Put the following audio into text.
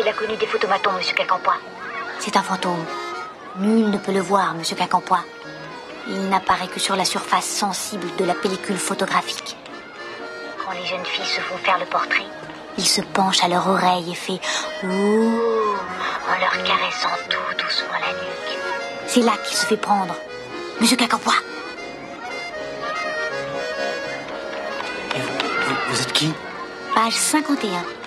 la connue des photomatons, monsieur Quincampoix? C'est un fantôme. Nul ne peut le voir, monsieur Quincampoix. Il n'apparaît que sur la surface sensible de la pellicule photographique. Quand les jeunes filles se font faire le portrait, il se penche à leur oreille et fait « Ouh » en leur caressant tout doucement la nuque. C'est là qu'il se fait prendre. Monsieur Quincampoix. Vous êtes qui? Page 51.